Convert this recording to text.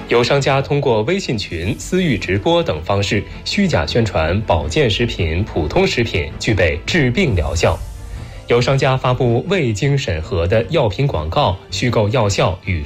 有商家通过微信群、私域直播等方式虚假宣传保健食品、普通食品具备治病疗效。有商家发布未经审核的药品广告，虚构药效与